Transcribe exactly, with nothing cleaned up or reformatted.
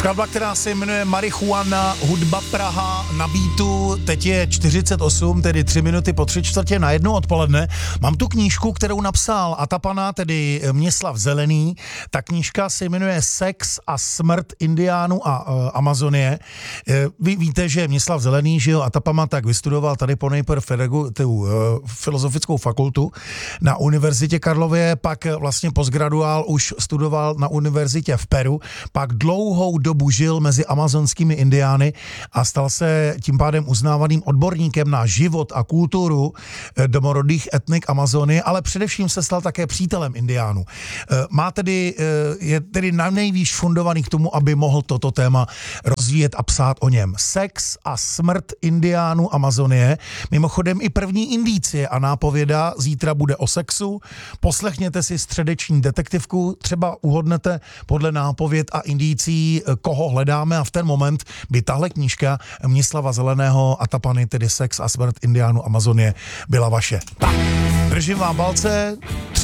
Skladba, která se jmenuje Marihuana, hudba Praha na beatu, teď je čtyřicet osm, tedy tři minuty po tři čtvrtě na jednu odpoledne. Mám tu knížku, kterou napsal Atapana, tedy Měslav Zelený. Ta knížka se jmenuje Sex a smrt Indiánů a uh, Amazonie. Vy víte, že Měslav Zelený, že jo, Atapama tak vystudoval tady po nejprve Feregu, tu uh, filozofickou fakultu na Univerzitě Karlově, pak vlastně postgraduál už studoval na univerzitě v Peru, pak dlouhou dobu žil mezi amazonskými indiány a stal se tím pádem uznávaným odborníkem na život a kulturu domorodých etnik Amazonie, ale především se stal také přítelem indiánů. Má tedy, je tedy na nejvýš fundovaný k tomu, aby mohl toto téma rozvíjet a psát o něm. Sex a smrt indiánů Amazonie. Mimochodem i první indicie a nápověda zítra bude o sexu. Poslechněte si středeční detektivku, třeba uhodnete podle nápověd a indicí, koho hledáme, a v ten moment by tahle knížka Měslava Zeleného Atapany, tedy Sex a smrt indiánů Amazonie, byla vaše. Tak, držím vám palce,